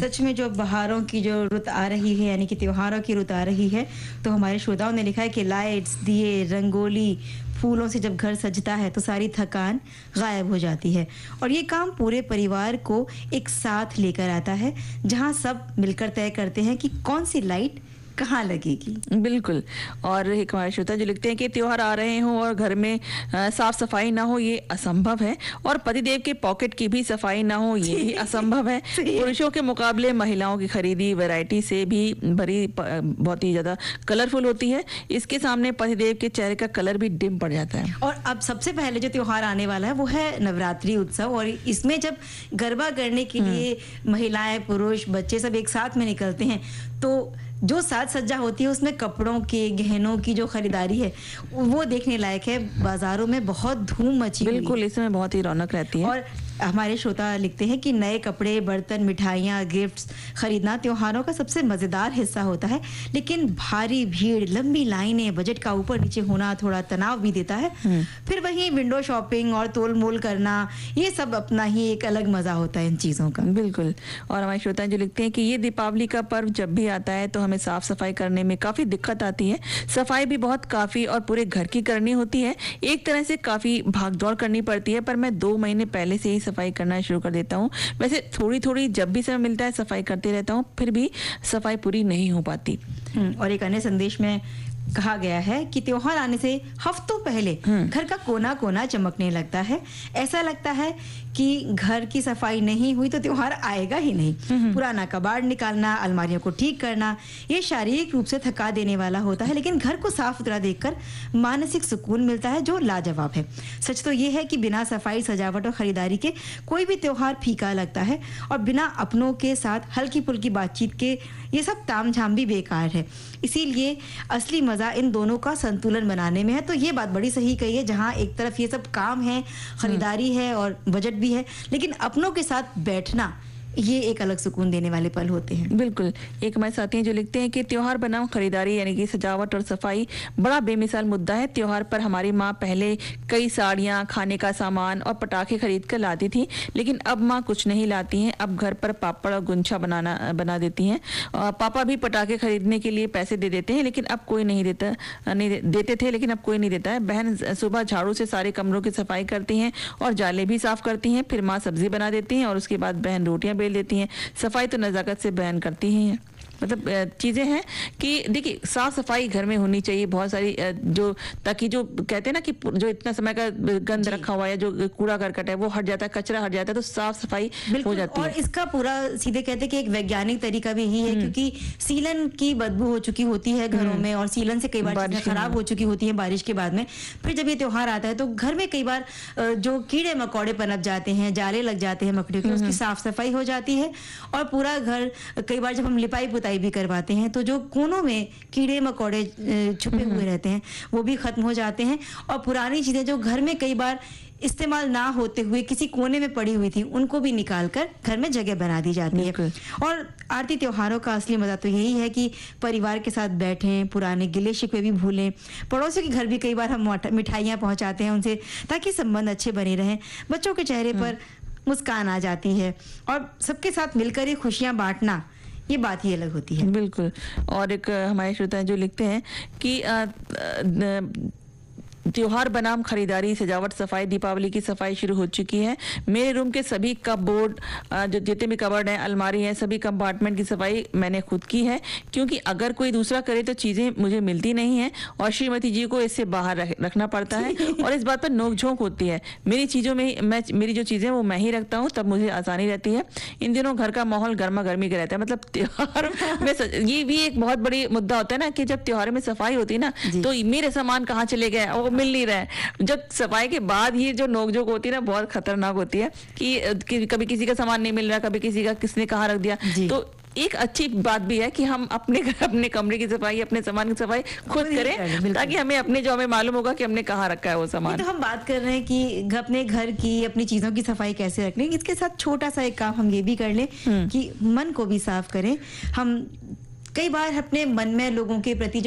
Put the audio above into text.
सच में जो बहारों की जो रुत आ रही है, यानी कि त्योहारों की रुत आ रही है, तो हमारे श्रोताओं ने लिखा है कि लाइट्स, दिए, रंगोली, फूलों से जब घर सजता है तो सारी थकान गायब हो जाती है और ये काम पूरे परिवार को एक साथ लेकर आता है, जहां सब मिलकर तय करते हैं कि कौन सी लाइट कहाँ लगेगी। बिल्कुल। और एक हमारे श्रोता जो लिखते हैं कि त्योहार आ रहे हों और घर में साफ सफाई ना हो, ये असंभव है, और पतिदेव के पॉकेट की भी सफाई ना हो, ये भी असंभव है। पुरुषों के मुकाबले महिलाओं की खरीदी वैरायटी से भी भरी बहुत ही ज्यादा कलरफुल होती है। इसके सामने पतिदेव के चेहरे का कलर भी डिम पड़ जाता है। और अब सबसे पहले जो त्योहार आने वाला है वो है नवरात्रि उत्सव, और इसमें जब गरबा करने के लिए महिलाएं, पुरुष, बच्चे सब एक साथ में निकलते हैं, तो जो साज सज्जा होती है उसमें कपड़ों के, गहनों की जो खरीदारी है वो देखने लायक है। बाजारों में बहुत धूम मची हुई है। बिल्कुल, इसमें बहुत ही रौनक रहती है। और हमारे श्रोता लिखते हैं कि नए कपड़े, बर्तन, मिठाइयाँ, गिफ्ट्स खरीदना त्योहारों का सबसे मजेदार हिस्सा होता है, लेकिन भारी भीड़, लंबी लाइनें, बजट का ऊपर नीचे होना थोड़ा तनाव भी देता है। फिर वहीं विंडो शॉपिंग और तोल मोल करना, ये सब अपना ही एक अलग मजा होता है इन चीजों का। बिल्कुल। और हमारे श्रोता जो लिखते हैं कि ये दीपावली का पर्व जब भी आता है तो हमें साफ सफाई करने में काफी दिक्कत आती है। सफाई भी बहुत काफी और पूरे घर की करनी होती है। एक तरह से काफी भागदौड़ करनी पड़ती है, पर मैं 2 महीने पहले से ही सफाई करना शुरू कर देता हूँ। वैसे थोड़ी थोड़ी जब भी समय मिलता है सफाई करते रहता हूँ, फिर भी सफाई पूरी नहीं हो पाती। और एक अन्य संदेश में कहा गया है कि त्योहार आने से हफ्तों पहले घर का कोना कोना चमकने लगता है। ऐसा लगता है कि घर की सफाई नहीं हुई तो त्योहार आएगा ही नहीं। पुराना कबाड़ निकालना, अलमारियों को ठीक करना, ये शारीरिक रूप से थका देने वाला होता है, लेकिन घर को साफ सुथरा देखकर मानसिक सुकून मिलता है जो लाजवाब है। सच तो ये है कि बिना सफाई, सजावट और खरीदारी के कोई भी त्योहार फीका लगता है, और बिना अपनों के साथ हल्की फुल्की बातचीत के ये सब तामझाम भी बेकार है। इसीलिए असली मजा इन दोनों का संतुलन बनाने में है। तो ये बात बड़ी सही कही है, जहां एक तरफ ये सब काम है, खरीदारी है और बजट भी है, लेकिन अपनों के साथ बैठना, ये एक अलग सुकून देने वाले पल होते हैं। बिल्कुल। एक हमारे साथी हैं जो लिखते हैं कि त्योहार बनाम खरीदारी यानी कि सजावट और सफाई बड़ा बेमिसाल मुद्दा है। त्योहार पर हमारी माँ पहले कई साड़ियाँ, खाने का सामान और पटाखे खरीद कर लाती थी, लेकिन अब माँ कुछ नहीं लाती हैं। अब घर पर पापड़ और गुंछा बना देती हैं। पापा भी पटाखे खरीदने के लिए पैसे दे देते हैं, लेकिन अब कोई नहीं देते थे, लेकिन अब कोई नहीं देता है। बहन सुबह झाड़ू से सारे कमरों की सफाई करती हैं और जाले भी साफ करती हैं। फिर माँ सब्जी बना देती हैं और उसके बाद बहन रोटियां बेल देती हैं। सफाई तो नजाकत से बहन करती ही हैं। मतलब चीजें हैं कि देखिए साफ सफाई घर में होनी चाहिए बहुत सारी, जो ताकि जो कहते हैं ना कि जो इतना समय का गंद रखा हुआ है, जो कूड़ा करकट है वो हट जाता है, कचरा हट जाता है, तो साफ सफाई हो जाती है। और इसका पूरा सीधे कहते हैं कि एक वैज्ञानिक तरीका भी यही है, क्योंकि सीलन की बदबू हो चुकी होती है घरों में, और सीलन से कई बार चीजें खराब हो चुकी होती है बारिश के बाद में। फिर जब ये त्योहार आता है तो घर में कई बार जो कीड़े मकोड़े पनप जाते हैं, जाले लग जाते हैं मकड़ियों के, उसकी साफ सफाई हो जाती है। और पूरा घर, कई बार जब हम लिपाई पुताई भी करवाते हैं तो जो कोनों में कीड़े मकोड़े छुपे हुए रहते हैं वो भी खत्म हो जाते हैं, और पुरानी चीजें जो घर में कई बार इस्तेमाल ना होते हुए किसी कोने में पड़ी हुई थी, उनको भी निकालकर घर में जगह बना दी जाती है। और आरती त्योहारों का असली मजा तो यही है कि परिवार के साथ बैठें, पुराने गिले शिकवे भी भूलें। पड़ोसियों के घर भी कई बार हम मिठाइयाँ पहुंचाते हैं उनसे, ताकि संबंध अच्छे बने रहें। बच्चों के चेहरे पर मुस्कान आ जाती है, और सबके साथ मिलकर ये खुशियां बांटना, ये बात ही अलग होती है। बिल्कुल। और एक हमारे श्रोता जो लिखते हैं कि त्योहार बनाम खरीदारी, सजावट, सफाई, दीपावली की सफाई शुरू हो चुकी है। मेरे रूम के सभी कपबोर्ड, जो जितने भी कबर्ड हैं, अलमारी हैं, सभी कंपार्टमेंट की सफाई मैंने खुद की है, क्योंकि अगर कोई दूसरा करे तो चीजें मुझे मिलती नहीं है और श्रीमती जी को इससे बाहर रखना पड़ता है, और इस बात पर नोकझोंक होती है। मेरी चीजों में मेरी जो चीजें वो मैं ही रखता हूँ, तब मुझे आसानी रहती है। इन दिनों घर का माहौल गर्मा गर्मी का रहता है। मतलब त्योहार में ये भी एक बहुत बड़ी मुद्दा होता है ना, कि जब त्योहार में सफाई होती है ना, तो मेरे सामान कहाँ चले गए, वो मिल नहीं रहा है। जब सफाई के बाद ये जो नोकझोंक होती है ना, बहुत खतरनाक होती है कि कभी किसी का सामान नहीं मिल रहा, कभी किसी का किसने कहाँ रख दिया। तो एक अच्छी बात भी है कि हम अपने कमरे की सफाई, अपने सामान की सफाई खुद करें, ताकि हमें मालूम होगा कि हमने कहाँ रखा है वो सामान। तो हम बात कर रहे हैं कि अपने घर की, अपनी चीजों की सफाई कैसे रखनी। इसके साथ छोटा सा एक काम हम ये भी कर लें कि मन को भी साफ करें। हम कई बार अपने मन में लोगों के प्रति